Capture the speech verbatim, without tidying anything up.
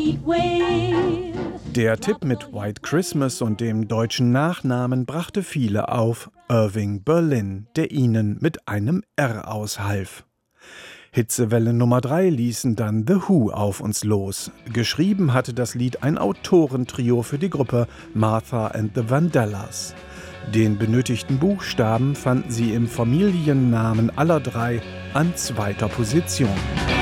heat wave. Der Tipp mit White Christmas und dem deutschen Nachnamen brachte viele auf Irving Berlin, der ihnen mit einem R aushalf. Hitzewelle Nummer drei ließen dann The Who auf uns los. Geschrieben hatte das Lied ein Autorentrio für die Gruppe Martha and the Vandellas. Den benötigten Buchstaben fanden sie im Familiennamen aller drei an zweiter Position.